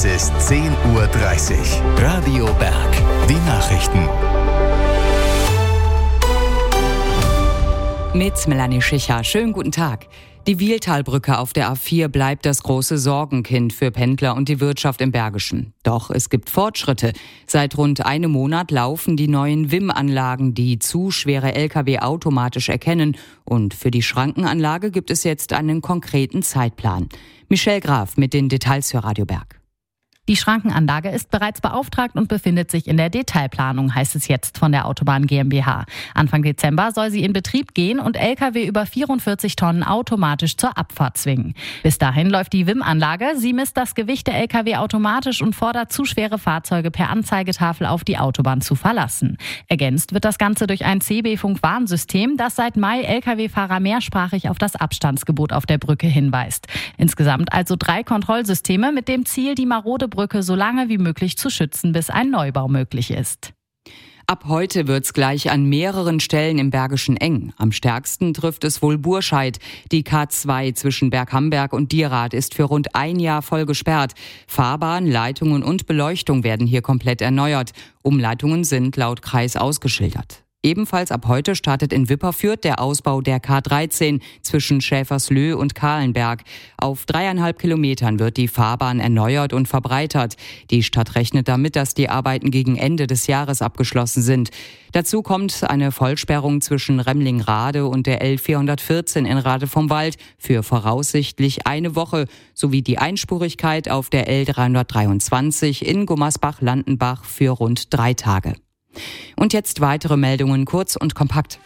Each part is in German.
Es ist 10:30 Uhr. Radio Berg. Die Nachrichten. Mit Melanie Schicher. Schönen guten Tag. Die Wieltalbrücke auf der A4 bleibt das große Sorgenkind für Pendler und die Wirtschaft im Bergischen. Doch es gibt Fortschritte. Seit rund einem Monat laufen die neuen WIM-Anlagen, die zu schwere Lkw automatisch erkennen. Und für die Schrankenanlage gibt es jetzt einen konkreten Zeitplan. Michelle Graf mit den Details für Radio Berg. Die Schrankenanlage ist bereits beauftragt und befindet sich in der Detailplanung, heißt es jetzt von der Autobahn GmbH. Anfang Dezember soll sie in Betrieb gehen und Lkw über 44 Tonnen automatisch zur Abfahrt zwingen. Bis dahin läuft die WIM-Anlage. Sie misst das Gewicht der Lkw automatisch und fordert zu schwere Fahrzeuge per Anzeigetafel auf die Autobahn zu verlassen. Ergänzt wird das Ganze durch ein CB-Funk-Warnsystem, das seit Mai Lkw-Fahrer mehrsprachig auf das Abstandsgebot auf der Brücke hinweist. Insgesamt also 3 Kontrollsysteme mit dem Ziel, die marode Brücke so lange wie möglich zu schützen, bis ein Neubau möglich ist. Ab heute wird's gleich an mehreren Stellen im Bergischen eng. Am stärksten trifft es wohl Burscheid. Die K2 zwischen Berghamberg und Dierath ist für rund ein Jahr voll gesperrt. Fahrbahn, Leitungen und Beleuchtung werden hier komplett erneuert. Umleitungen sind laut Kreis ausgeschildert. Ebenfalls ab heute startet in Wipperfürth der Ausbau der K13 zwischen Schäferslö und Kahlenberg. Auf 3,5 Kilometern wird die Fahrbahn erneuert und verbreitert. Die Stadt rechnet damit, dass die Arbeiten gegen Ende des Jahres abgeschlossen sind. Dazu kommt eine Vollsperrung zwischen Remlingrade und der L414 in Rade vom Wald für voraussichtlich eine Woche sowie die Einspurigkeit auf der L323 in Gummersbach-Landenbach für rund 3 Tage. Und jetzt weitere Meldungen, kurz und kompakt.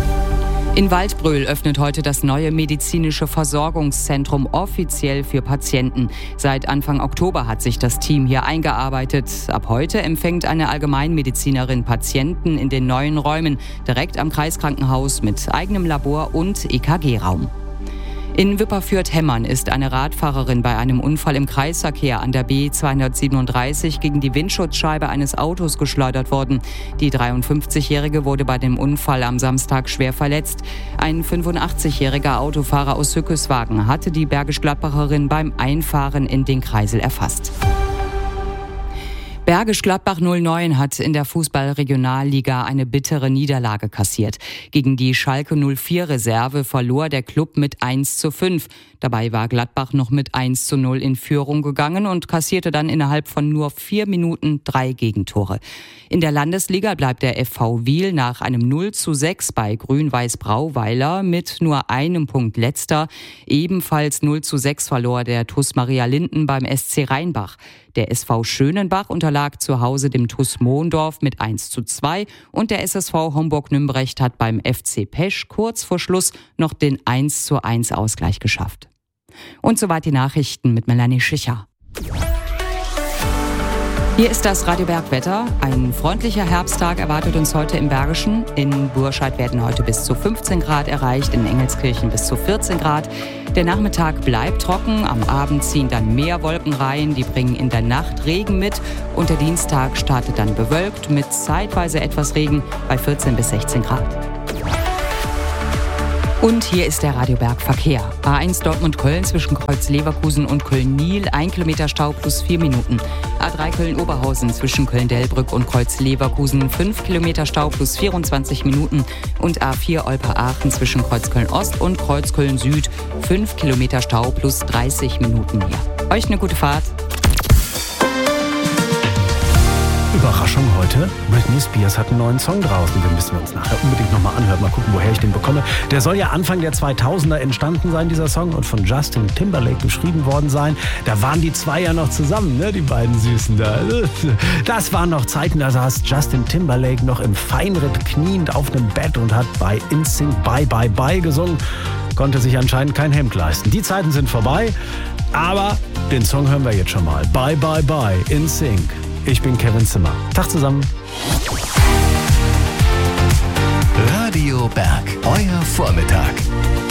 In Waldbröl öffnet heute das neue medizinische Versorgungszentrum offiziell für Patienten. Seit Anfang Oktober hat sich das Team hier eingearbeitet. Ab heute empfängt eine Allgemeinmedizinerin Patienten in den neuen Räumen, direkt am Kreiskrankenhaus mit eigenem Labor und EKG-Raum. In Wipperfürth-Hemmern ist eine Radfahrerin bei einem Unfall im Kreisverkehr an der B237 gegen die Windschutzscheibe eines Autos geschleudert worden. Die 53-Jährige wurde bei dem Unfall am Samstag schwer verletzt. Ein 85-jähriger Autofahrer aus Hückeswagen hatte die Bergisch-Gladbacherin beim Einfahren in den Kreisel erfasst. Bergisch Gladbach 09 hat in der Fußball-Regionalliga eine bittere Niederlage kassiert. Gegen die Schalke 04 Reserve verlor der Klub mit 1:5. Dabei war Gladbach noch mit 1:0 in Führung gegangen und kassierte dann innerhalb von nur 4 Minuten 3 Gegentore. In der Landesliga bleibt der FV Wiel nach einem 0:6 bei Grün-Weiß Brauweiler mit nur einem Punkt letzter. Ebenfalls 0:6 verlor der TuS Maria Linden beim SC Rheinbach. Der SV Schönenbach unterlag zu Hause dem TuS Mohndorf mit 1:2 und der SSV Homburg-Nümbrecht hat beim FC Pesch kurz vor Schluss noch den 1:1 Ausgleich geschafft. Und soweit die Nachrichten mit Melanie Schicher. Hier ist das Radio Berg Wetter. Ein freundlicher Herbsttag erwartet uns heute im Bergischen. In Burscheid werden heute bis zu 15 Grad erreicht, in Engelskirchen bis zu 14 Grad. Der Nachmittag bleibt trocken, am Abend ziehen dann mehr Wolken rein, die bringen in der Nacht Regen mit und der Dienstag startet dann bewölkt mit zeitweise etwas Regen bei 14 bis 16 Grad. Und hier ist der Radio Berg Verkehr. A1 Dortmund-Köln zwischen Kreuz Leverkusen und Köln-Niel, 1 Kilometer Stau plus 4 Minuten. A3 Köln-Oberhausen zwischen Köln-Delbrück und Kreuz Leverkusen, 5 Kilometer Stau plus 24 Minuten. Und A4 Olper-Aachen zwischen Kreuz Köln-Ost und Kreuz Köln-Süd, 5 Kilometer Stau plus 30 Minuten hier. Euch eine gute Fahrt. Überraschung heute. Britney Spears hat einen neuen Song draußen. Den müssen wir uns nachher unbedingt nochmal anhören. Mal gucken, woher ich den bekomme. Der soll ja Anfang der 2000er entstanden sein, dieser Song, und von Justin Timberlake geschrieben worden sein. Da waren die zwei ja noch zusammen, ne? Die beiden Süßen da. Das waren noch Zeiten, da saß Justin Timberlake noch im Feinritt kniend auf einem Bett und hat bei InSync Bye Bye Bye gesungen. Konnte sich anscheinend kein Hemd leisten. Die Zeiten sind vorbei, aber den Song hören wir jetzt schon mal. Bye Bye Bye, InSync. Ich bin Kevin Zimmer. Tag zusammen. Radio Berg, euer Vormittag.